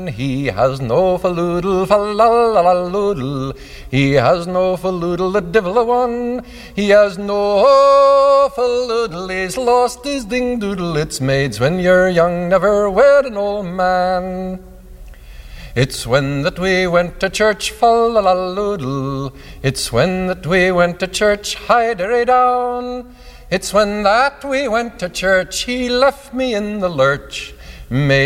he has no faloodle, fa-la-la-la-loodle. He has no faloodle, the divil a one. He has no faloodle, he's lost his ding-doodle. It's maids when you're young, never wed an old man. It's when that we went to church, fa-la-la-loodle. It's when that we went to church, hi-de-ray-down. It's when that we went to church, he left me in the lurch.